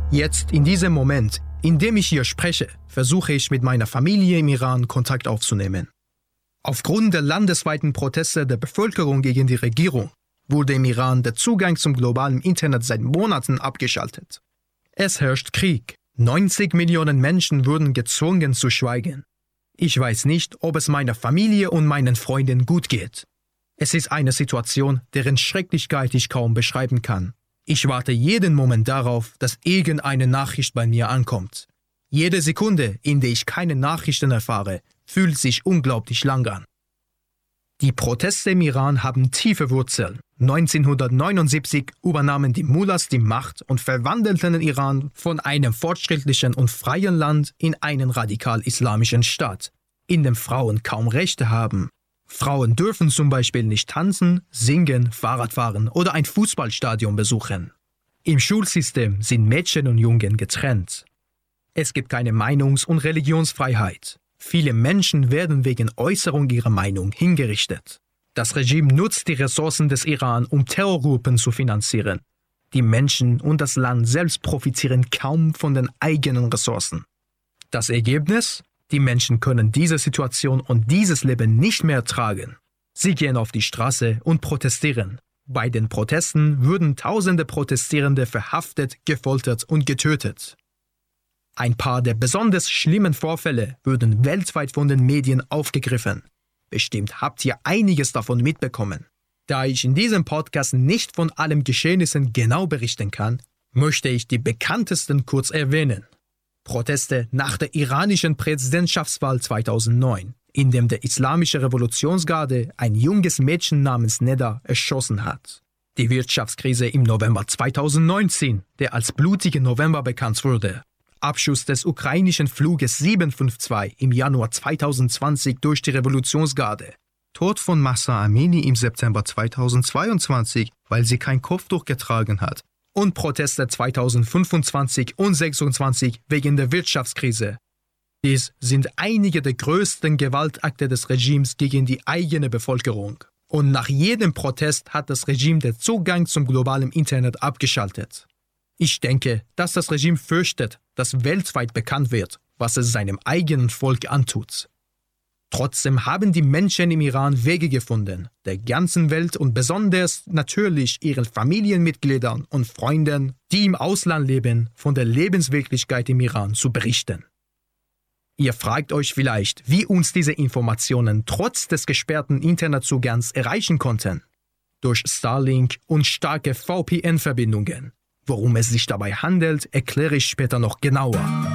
Jetzt, in diesem Moment, in dem ich hier spreche, versuche ich mit meiner Familie im Iran Kontakt aufzunehmen. Aufgrund der landesweiten Proteste der Bevölkerung gegen die Regierung wurde im Iran der Zugang zum globalen Internet seit Monaten abgeschaltet. Es herrscht Krieg. 90 Millionen Menschen wurden gezwungen zu schweigen. Ich weiß nicht, ob es meiner Familie und meinen Freunden gut geht. Es ist eine Situation, deren Schrecklichkeit ich kaum beschreiben kann. Ich warte jeden Moment darauf, dass irgendeine Nachricht bei mir ankommt. Jede Sekunde, in der ich keine Nachrichten erfahre, fühlt sich unglaublich lang an. Die Proteste im Iran haben tiefe Wurzeln. 1979 übernahmen die Mullahs die Macht und verwandelten den Iran von einem fortschrittlichen und freien Land in einen radikal-islamischen Staat, in dem Frauen kaum Rechte haben. Frauen dürfen zum Beispiel nicht tanzen, singen, Fahrrad fahren oder ein Fußballstadion besuchen. Im Schulsystem sind Mädchen und Jungen getrennt. Es gibt keine Meinungs- und Religionsfreiheit. Viele Menschen werden wegen Äußerung ihrer Meinung hingerichtet. Das Regime nutzt die Ressourcen des Iran, um Terrorgruppen zu finanzieren. Die Menschen und das Land selbst profitieren kaum von den eigenen Ressourcen. Das Ergebnis? Die Menschen können diese Situation und dieses Leben nicht mehr tragen. Sie gehen auf die Straße und protestieren. Bei den Protesten wurden tausende Protestierende verhaftet, gefoltert und getötet. Ein paar der besonders schlimmen Vorfälle wurden weltweit von den Medien aufgegriffen. Bestimmt habt ihr einiges davon mitbekommen. Da ich in diesem Podcast nicht von allen Geschehnissen genau berichten kann, möchte ich die bekanntesten kurz erwähnen. Proteste nach der iranischen Präsidentschaftswahl 2009, in dem der Islamische Revolutionsgarde ein junges Mädchen namens Neda erschossen hat. Die Wirtschaftskrise im November 2019, der als blutige November bekannt wurde. Abschuss des ukrainischen Fluges 752 im Januar 2020 durch die Revolutionsgarde. Tod von Mahsa Amini im September 2022, weil sie kein Kopftuch getragen hat. Und Proteste 2025 und 2026 wegen der Wirtschaftskrise. Dies sind einige der größten Gewaltakte des Regimes gegen die eigene Bevölkerung. Und nach jedem Protest hat das Regime den Zugang zum globalen Internet abgeschaltet. Ich denke, dass das Regime fürchtet, dass weltweit bekannt wird, was es seinem eigenen Volk antut. Trotzdem haben die Menschen im Iran Wege gefunden, der ganzen Welt und besonders natürlich ihren Familienmitgliedern und Freunden, die im Ausland leben, von der Lebenswirklichkeit im Iran zu berichten. Ihr fragt euch vielleicht, wie uns diese Informationen trotz des gesperrten Internetzugangs erreichen konnten. Durch Starlink und starke VPN-Verbindungen. Worum es sich dabei handelt, erkläre ich später noch genauer.